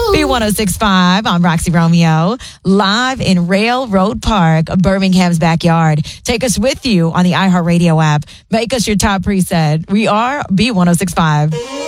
B1065, I'm Roxy Romeo, live in Railroad Park, Birmingham's backyard. Take us with you on the iHeartRadio app. Make us your top preset. We are B1065.